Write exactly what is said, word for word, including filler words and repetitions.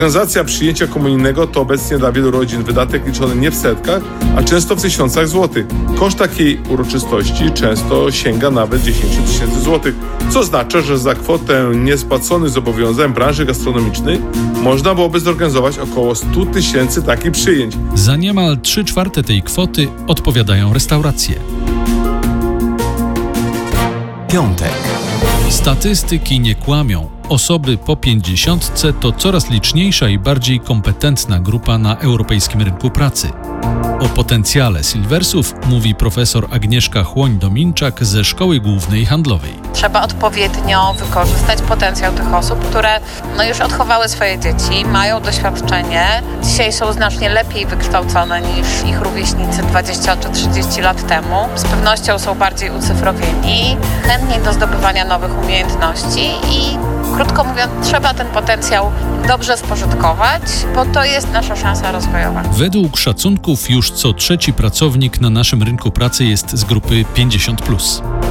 Organizacja przyjęcia komunijnego to obecnie dla wielu rodzin wydatek liczony nie w setkach, a często w tysiącach złotych. Koszt takiej uroczystości często sięga nawet dziesięć tysięcy złotych, co oznacza, że za kwotę niespłaconych zobowiązań branży gastronomicznej można byłoby zorganizować około sto tysięcy takich przyjęć. Za niemal trzy czwarte tej kwoty odpowiadają restauracje. Piątek. Statystyki nie kłamią. Osoby po pięćdziesiątce to coraz liczniejsza i bardziej kompetentna grupa na europejskim rynku pracy. O potencjale Silversów mówi profesor Agnieszka Chłoń-Dominczak ze Szkoły Głównej Handlowej. Trzeba odpowiednio wykorzystać potencjał tych osób, które no już odchowały swoje dzieci, mają doświadczenie, dzisiaj są znacznie lepiej wykształcone niż ich rówieśnicy dwadzieścia czy trzydzieści lat temu. Z pewnością są bardziej ucyfrowieni, chętni do zdobywania nowych umiejętności i krótko mówiąc, trzeba ten potencjał dobrze spożytkować, bo to jest nasza szansa rozwojowa. Według szacunków już co trzeci pracownik na naszym rynku pracy jest z grupy pięćdziesiąt plus.